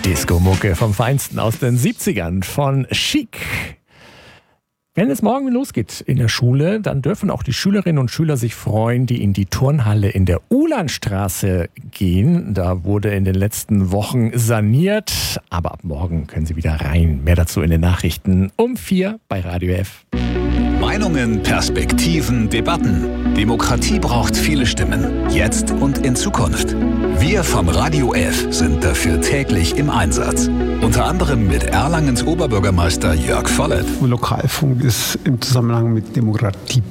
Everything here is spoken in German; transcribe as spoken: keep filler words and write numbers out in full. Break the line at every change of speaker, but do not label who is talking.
Disco-Mucke vom Feinsten aus den siebzigern von Chic. Wenn es morgen losgeht in der Schule, dann dürfen auch die Schülerinnen und Schüler sich freuen, die in die Turnhalle in der Ulanstraße gehen. Da wurde in den letzten Wochen saniert, aber ab morgen können sie wieder rein. Mehr dazu in den Nachrichten um vier bei Radio F.
Meinungen, Perspektiven, Debatten. Demokratie braucht viele Stimmen, jetzt und in Zukunft. Wir vom Radio F sind dafür täglich im Einsatz. Unter anderem mit Erlangens Oberbürgermeister Jörg Vollert.
Lokalfunk ist im Zusammenhang mit Demokratie